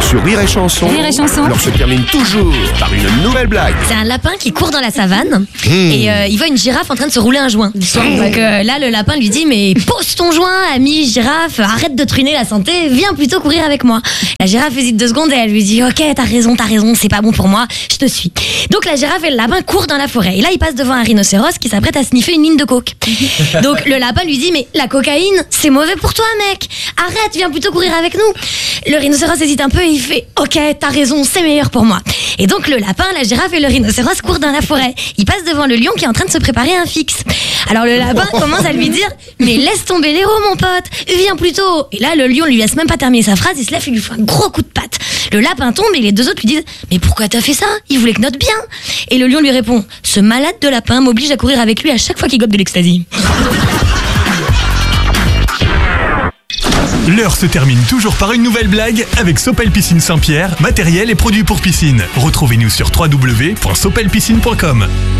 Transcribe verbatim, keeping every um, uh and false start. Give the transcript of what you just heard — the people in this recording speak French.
Sur Rire et Chanson, Rire et Chanson. l'heure se termine toujours par une nouvelle blague. C'est un lapin qui court dans la savane mmh. et euh, il voit une girafe en train de se rouler un joint. Mmh. Donc euh, là, le lapin lui dit: mais pose ton joint, ami girafe, arrête de truiner la santé, viens plutôt courir avec moi. La girafe hésite deux secondes et elle lui dit: ok, t'as raison, t'as raison, c'est pas bon pour moi, je te suis. Donc la girafe et le lapin courent dans la forêt et là, ils passent devant un rhinocéros qui s'apprête à sniffer une ligne de coke. Donc le lapin lui dit: mais la cocaïne, c'est mauvais pour toi, mec, arrête, viens plutôt courir avec nous. Le rhinocéros hésite un peu et il fait: ok, t'as raison, c'est meilleur pour moi. Et donc le lapin, la girafe et le rhinocéros courent dans la forêt. Ils passent devant le lion qui est en train de se préparer un fixe. Alors le lapin commence à lui dire: mais laisse tomber l'héros, mon pote, viens plutôt. Et là, le lion lui laisse même pas terminer sa phrase, il se lève et lui fait un gros coup de patte. Le lapin tombe et les deux autres lui disent: mais pourquoi t'as fait ça? Il voulait que notre bien. Et le lion lui répond: ce malade de lapin m'oblige à courir avec lui à chaque fois qu'il gobe de l'ecstasy. L'heure se termine toujours par une nouvelle blague avec Sopel Piscine Saint-Pierre, matériel et produits pour piscine. Retrouvez-nous sur w w w point sopel piscine point com.